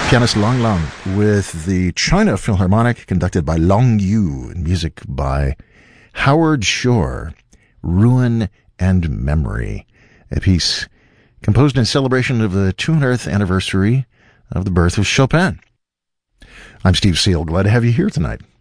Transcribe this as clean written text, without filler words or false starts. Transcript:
Pianist Long Long with the China Philharmonic, conducted by Long Yu, and music by Howard Shore, Ruin and Memory, a piece composed in celebration of the 200th anniversary of the birth of Chopin. I'm Steve Seal, glad to have you here tonight.